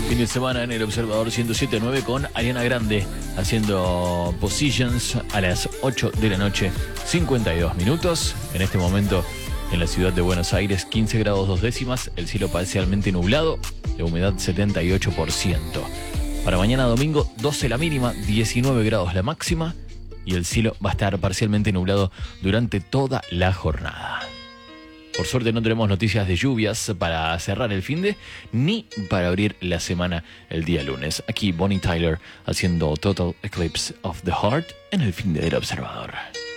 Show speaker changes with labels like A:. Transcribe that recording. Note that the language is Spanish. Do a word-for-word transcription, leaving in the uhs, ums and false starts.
A: Fin de semana en el Observador ciento siete punto nueve con Ariana Grande haciendo Positions a las ocho de la noche, cincuenta y dos minutos. En este momento en la ciudad de Buenos Aires, quince grados dos décimas, el cielo parcialmente nublado, la humedad setenta y ocho por ciento. Para mañana domingo, doce la mínima, diecinueve grados la máxima y el cielo va a estar parcialmente nublado durante toda la jornada. Por suerte no tenemos noticias de lluvias para cerrar el finde ni para abrir la semana el día lunes. Aquí Bonnie Tyler haciendo Total Eclipse of the Heart en el finde del Observador.